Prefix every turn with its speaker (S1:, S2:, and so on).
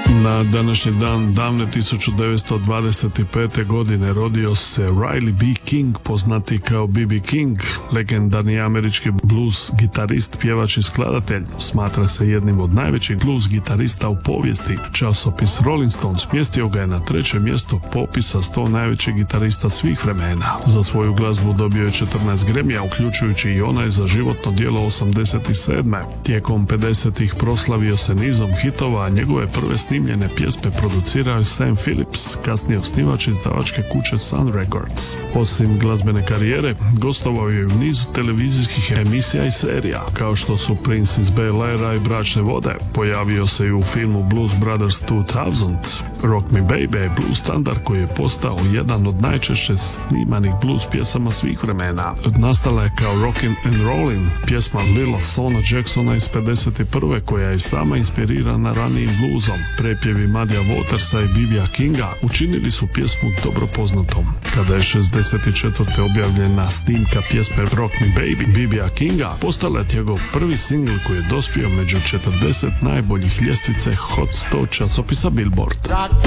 S1: Na današnji dan, davne 1925. godine rodio se Riley B. King, poznati kao B.B. King, legendarni američki blues gitarist, pjevač i skladatelj. Smatra se jednim od najvećih blues gitarista u povijesti. Časopis Rolling Stone smjestio ga je na 3. mjesto popisa 100 najvećih gitarista svih vremena. Za svoju glazbu dobio je 14 Gramija, uključujući i onaj za životno djelo 87. Tijekom 50-ih proslavio se nizom hitova, a njegove prve snimljene pjesme producirao je Sam Phillips, kasnije osnivač izdavačke kuće Sun Records. Osim glazbene karijere, gostovao je u nizu televizijskih emisija i serija, kao što su Prince iz Bel-Aira i Bračne vode. Pojavio se i u filmu Blues Brothers 2000. Rock Me Baby je blues standard koji je postao jedan od najčešće snimanih blues pjesama svih vremena. Nastala je kao Rockin' and Rollin', pjesma Lila Sona Jacksona iz 51. koja je sama inspirirana ranijim bluesom. Prepjevi Muddyja Watersa i B.B. Kinga učinili su pjesmu dobro poznatom. Kada je 64. objavljena snimka pjesme Rock Me Baby B.B. Kinga, postala je njegov prvi singl koji je dospio među 40 najboljih ljestvice Hot 100 časopisa Billboard.